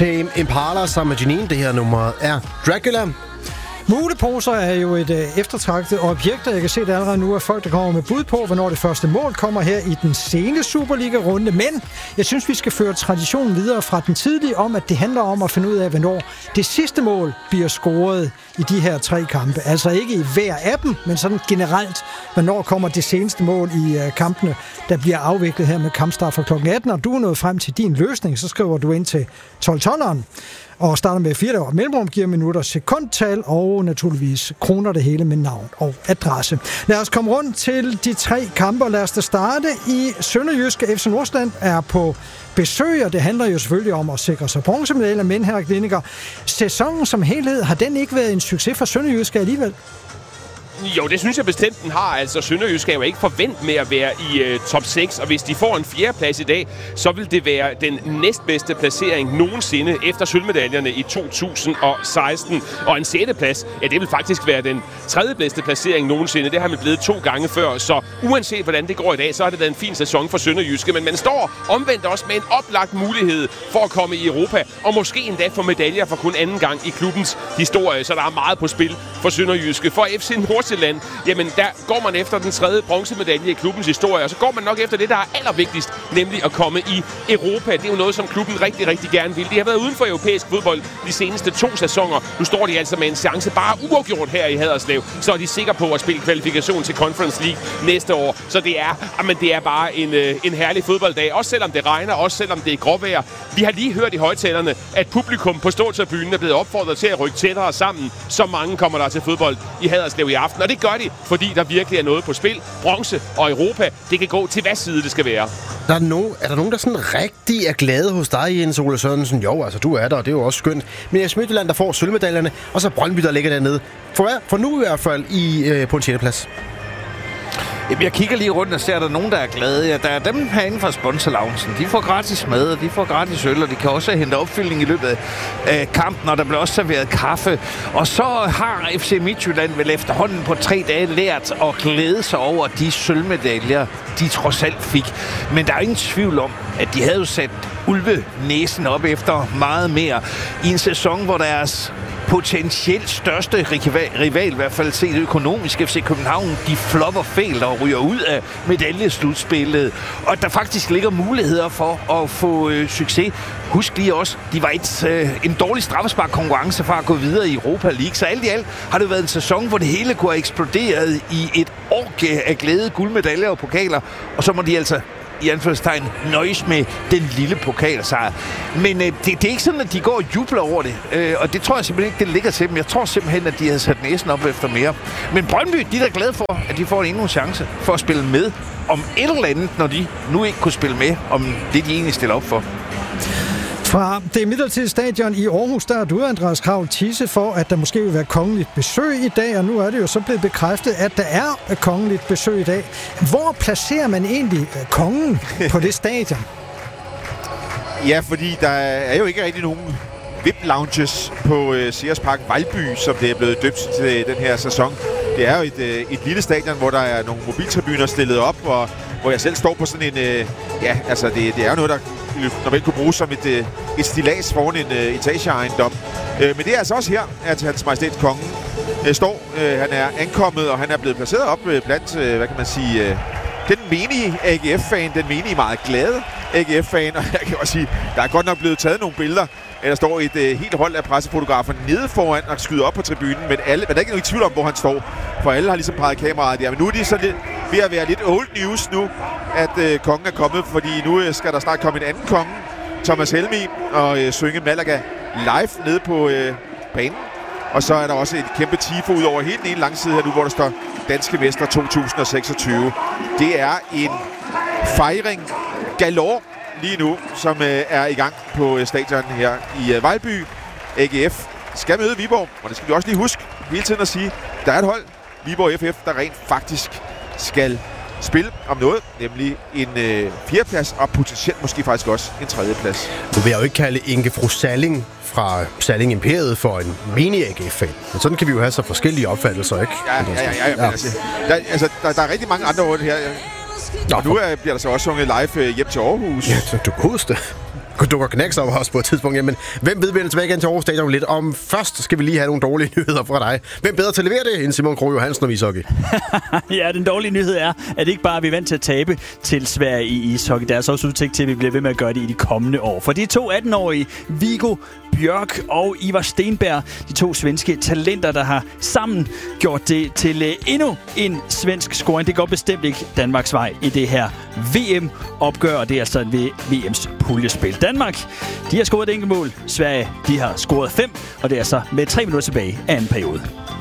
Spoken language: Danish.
Tame Impala sammen med Janine. Det her nummer er Dracula. Muleposer er jo et eftertragtet objekt, og jeg kan se det allerede nu, at folk, der kommer med bud på, hvornår det første mål kommer her i den sene Superliga-runde. Men jeg synes, vi skal føre traditionen videre fra den tidlige om, at det handler om at finde ud af, hvornår det sidste mål bliver scoret i de her 3 kampe. Altså ikke i hver af dem, men sådan generelt, hvornår kommer det seneste mål i kampene, der bliver afviklet her med kampstart fra kl. 18. Og du er nået frem til din løsning, så skriver du ind til 12-12'eren. Og starter med 4 år mellemrum, giver minutter, sekundtal og naturligvis kroner det hele med navn og adresse. Lad os komme rundt til de 3 kampe, og lad os da starte i Sønderjyske. FC Nordsjælland er på besøg, og det handler jo selvfølgelig om at sikre sig bronzemedaljer, men Henrik Lindiger, sæsonen som helhed, har den ikke været en succes for Sønderjyske alligevel? Jo, det synes jeg bestemt, den har. Altså, Sønderjysk skal jo ikke forvente med at være i top 6, og hvis de får en 4. plads i dag, så vil det være den næstbedste placering nogensinde efter sølvmedaljerne i 2016. Og en 6. plads, ja, det vil faktisk være den 3. bedste placering nogensinde. Det har man blevet 2 gange før, så uanset hvordan det går i dag, så har det været en fin sæson for Sønderjyske. Men man står omvendt også med en oplagt mulighed for at komme i Europa, og måske endda få medaljer for kun anden gang i klubbens historie. Så der er meget på spil for Sønderjyske. For FC Nordsjælland, jamen der går man efter den 3. bronzemedalje i klubbens historie, og så går man nok efter det, der er allervigtigst, nemlig at komme i Europa. Det er jo noget, som klubben rigtig, rigtig gerne vil. De har været uden for europæisk fodbold de seneste 2 sæsoner. Nu står de altså med en chance bare uafgjort her i Haderslev. Så er de sikre på at spille kvalifikation til Conference League næste år. Så det er bare en herlig fodbolddag. Også selvom det regner, også selvom det er gråvejr. Vi har lige hørt i højtalerne, at publikum på Ståltribunen er blevet opfordret til at rykke tættere sammen. Så mange kommer der til fodbold i Haderslev i aften. Og det gør de, fordi der virkelig er noget på spil. Bronze og Europa, det kan gå til hvad side det skal være. Er der nogen, der sådan rigtig er glade hos dig, Jens Ole Sørensen? Jo, altså du er der, og det er jo også skønt. Men jeg Midtjylland, der får sølvmedaljerne, og så Brøndby, der ligger dernede. For nu i hvert fald på en 6. plads. Jeg kigger lige rundt og ser, at der er nogen, der er glade. Ja, der er dem herinde fra sponsorloungen. De får gratis mad, og de får gratis øl, og de kan også hente opfyldning i løbet af kampen, og der bliver også serveret kaffe. Og så har FC Midtjylland vel efterhånden på 3 dage lært at glæde sig over de sølvmedaljer, de trods alt fik. Men der er ingen tvivl om, at de havde jo sat ulvenæsen op efter meget mere i en sæson, hvor deres potentielt største rival, i hvert fald set økonomisk, FC København, de flopper fælt og ryger ud af medaljeslutspillet. Og der faktisk ligger muligheder for at få succes. Husk lige også, de var en dårlig straffespark-konkurrence for at gå videre i Europa League. Så alt i alt har det været en sæson, hvor det hele kunne have eksploderet i et orgie af glæde, guldmedaljer og pokaler. Og så må de altså i anførselstegn nøjes med den lille pokalsejr. Men det er ikke sådan, at de går og jubler over det. Og det tror jeg simpelthen ikke, det ligger til dem. Jeg tror simpelthen, at de havde sat næsen op efter mere. Men Brøndby, de er da glade for, at de får endnu en chance for at spille med om et eller andet, når de nu ikke kunne spille med om det, de egentlig stiller op for. Fra det midlertidige stadion i Aarhus, der er du, Andreas Kraul, tisse for, at der måske vil være kongeligt besøg i dag, og nu er det jo så blevet bekræftet, at der er kongeligt besøg i dag. Hvor placerer man egentlig kongen på det stadion? Ja, fordi der er jo ikke rigtig nogen VIP-lounges på Sears Park Vejlby, som det er blevet døbt til den her sæson. Det er jo et lille stadion, hvor der er nogle mobiltribuner stillet op, og hvor jeg selv står på sådan en... det er jo noget, der normalt kunne bruges som et stillads foran en etageejendom. Men det er altså også her, at Hans Majestæt Kongen står. Han er ankommet, og han er blevet placeret op blandt, den menige AGF-fan, den menige meget glade AGF-fan. Og jeg kan også sige, der er godt nok blevet taget nogle billeder. Der står et helt hold af pressefotografer nede foran og skyder op på tribunen, men der er ikke nogen tvivl om, hvor han står. For alle har ligesom peget kameraet der. Men nu er de så ved at være lidt old news nu, at kongen er kommet, fordi nu skal der snart komme en anden konge, Thomas Helmig, og synge Malaga live nede på banen. Og så er der også et kæmpe tifo ud over hele den ene langside her nu, hvor der står Danske Mester 2026. Det er en fejring galore lige nu, som er i gang på stadion her i Vejlby. AGF skal møde Viborg, og det skal vi også lige huske hele tiden at sige. Der er et hold, Viborg FF, der rent faktisk skal spille om noget, nemlig en 4. plads, og potentielt måske faktisk også en 3. plads. Nu vil jeg jo ikke kalde Inge Fru Salling fra Salling Imperiet for en mini-AGF-fan. Men sådan kan vi jo have så forskellige opfattelser, ikke? Ja. Der er rigtig mange andre ord her. Og nu bliver der så også sunget live hjem til Aarhus. Ja, du kan huske det. dukker knæks op også på et tidspunkt. Jamen, hvem ved, vi tilbage igen til Aarhus Stadion lidt om? Først skal vi lige have nogle dårlige nyheder fra dig. Hvem bedre til at levere det end Simon Krogh Johansen og ishockey? Ja, den dårlige nyhed er, at ikke bare vi er vant til at tabe til Sverige i ishockey. Der er så også udsigt til, at vi bliver ved med at gøre det i de kommende år. For de 2 18-årige, Viggo Bjørk og Ivar Stenberg, de 2 svenske talenter, der har sammen gjort det til endnu en svensk scoring. Det går bestemt ikke Danmarks vej i det her VM-opgør, og det er altså ved VM's puljespil. Danmark, de har scoret et enkelt mål. Sverige, de har scoret 5, og det er så med 3 minutter tilbage af anden periode.